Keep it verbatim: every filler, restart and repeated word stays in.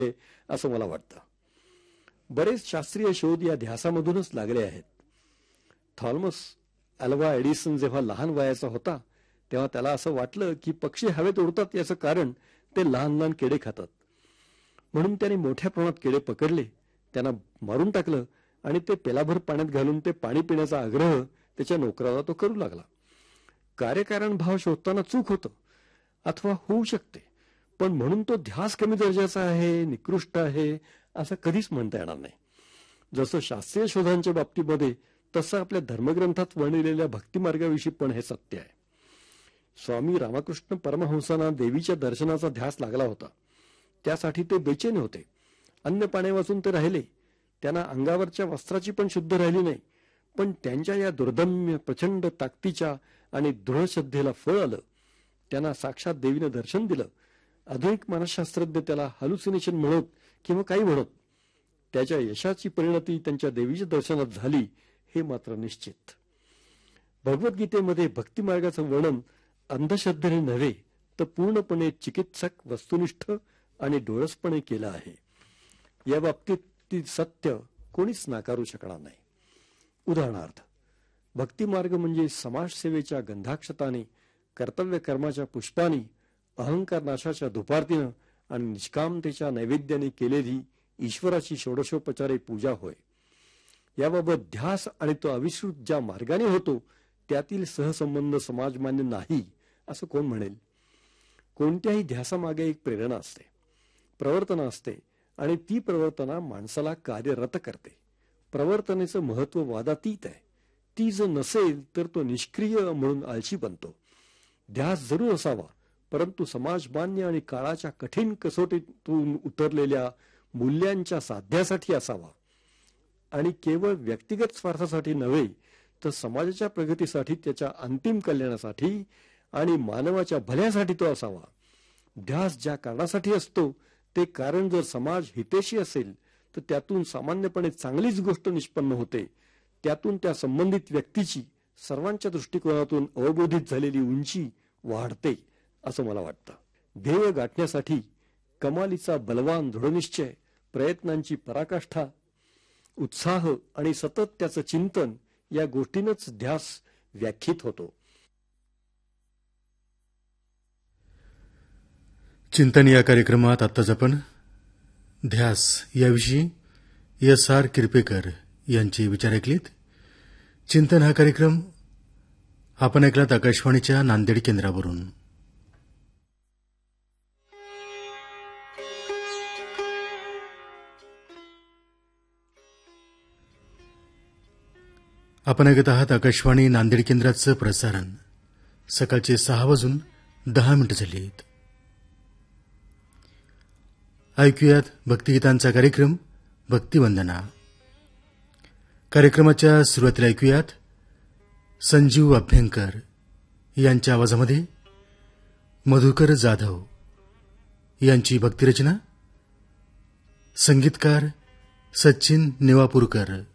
असं मला वाटतं. बरेच शास्त्रीय शोध या ध्यासामधूनच लागले आहेत. थॉमस अल्वा एडिसन जेव्हा लहान वयाचा होता तेव्हा त्याला असं वाटलं की पक्षी हवेत उडतात याचं कारण ते लहान लहान किडे खातात. म्हणून त्याने मोठ्या प्रमाणात किडे पकडले, त्यांना मारून टाकलं आणि ते पेलाभर पाण्यात घालून ते पाणी पिण्याचा आग्रह त्याच्या नोकराला तो करू लागला. कार्यकारण भाव शोधताना चूक होतं अथवा होऊ शकते, पण म्हणून तो ध्यास कमी दर्जाचा आहे, निकृष्ट आहे असं कधीच म्हणता येणार नाही. जसं शास्त्रीय शोधांच्या बाबतीमध्ये तसं आपल्या धर्मग्रंथात वर्णिलेल्या भक्तिमार्गाविषयी पण हे सत्य आहे. स्वामी रामकृष्ण परमहंसांना देवीच्या दर्शनाचा ध्यास लागला होता. त्यासाठी ते बेचैन होते. अन्न पाणी वाचून ते राहिले. त्यांना अंगावरच्या वस्त्राची पण शुद्ध राहिली नाही. पण त्यांच्या या दुर्दम्य प्रचंड ताकदीच्या आणि दृढ श्रद्धेला फळ आलं. त्यांना साक्षात देवीनं दर्शन दिलं. आधुनिक मानसशास्त्रज्ञ त्याला हॅल्युसिनेशन म्हणत किंवा काही म्हणत, त्याच्या यशाची परिणती त्यांच्या देवीच्या दर्शनात झाली हे मात्र निश्चित. भगवद्गीतेमध्ये भक्तिमार्गाचं वर्णन अंधश्रद्धेने नव्हे तर पूर्णपणे चिकित्सक, वस्तुनिष्ठ आणि डोळसपणे केलं आहे. या बाबतीत ती सत्य कोणीच नाकारू शकणार नाही. उदाहरणार्थ, भक्तिमार्ग म्हणजे समाजसेवेच्या गंधाक्षताने, कर्तव्य कर्माच्या पुष्पाने, अहंकार नाशाच्या धुपारतीनं आणि निष्कामतेच्या नैवेद्याने केलेली ईश्वराची षोडशोपचारे पूजा होय. याबाबत ध्यास आणि तो अविश्रुत ज्या मार्गाने होतो त्यातील सहसंबंध समाजमान्य नाही असं कोण म्हणेल? कोणत्याही ध्यासामागे एक प्रेरणा असते, प्रवर्तना असते आणि ती प्रवर्तना माणसाला कार्यरत करते. प्रवर्तनेचं महत्व वादातीत आहे. ती जर नसेल तर तो निष्क्रिय म्हणून आळशी बनतो. ध्यास जरूर असावा, परंतु समाजमान्य आणि काळाच्या कठीण कसोटीतून उतरलेल्या मूल्यांच्या साध्यासाठी असावा आणि केवळ व्यक्तिगत स्वार्थासाठी नव्हे तर समाजाच्या प्रगतीसाठी, त्याच्या अंतिम कल्याणासाठी आणि मानवाच्या भल्यासाठी तो असावा. ध्यास ज्या कारणासाठी असतो ते कारण जर समाज हितेशी असेल तर त्यातून सामान्यपणे चांगलीच गोष्ट निष्पन्न होते. त्यातून त्या संबंधित व्यक्तीची सर्वांच्या दृष्टिकोनातून अवबोधित झालेली उंची वाढते असं मला वाटतं. ध्येय गाठण्यासाठी कमालीचा बलवान दृढनिश्चय, प्रयत्नांची पराकाष्ठा, उत्साह आणि सतत त्याचं चिंतन या गोष्टींच ध्यास व्याख्यित होतो. चिंतन या कार्यक्रमात आत्ताच आपण ध्यास याविषयी एस आर किरपेकर यांचे विचार ऐकलेत. चिंतन हा कार्यक्रम आपण ऐकलात आकाशवाणीच्या नांदेड केंद्रावरून. आपण ऐकत आहात आकाशवाणी नांदेड केंद्राचं प्रसारण. सकाळचे सहा वाजून दहा मिनिटं झाली आहेत. ऐकूयात भक्तिगीतांचा कार्यक्रम भक्तिवंदना. कार्यक्रमाच्या सुरुवातीला ऐकूयात संजीव अभ्यंकर यांच्या आवाजामध्ये मधुकर जाधव यांची भक्तिरचना, संगीतकार सचिन निवापूरकर.